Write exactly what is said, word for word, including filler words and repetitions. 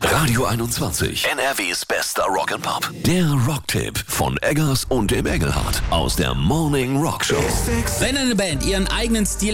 Radio einundzwanzig, N R Ws bester Rock'n'Pop. Der Rocktipp von Eggers und dem Engelhardt aus der Morning Rock Show. Wenn eine Band ihren eigenen Stil